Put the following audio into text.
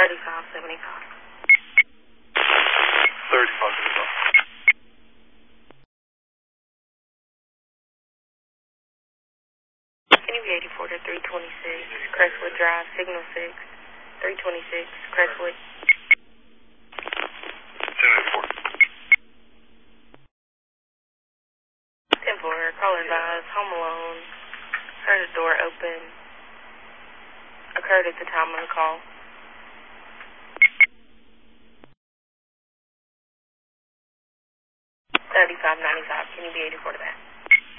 3575. 3575. Can you be 84 to 326, Crestwood Drive, Signal 6, 326, Crestwood. 1084. 10-4, call advised, home alone, heard a door open, occurred at the time of the call.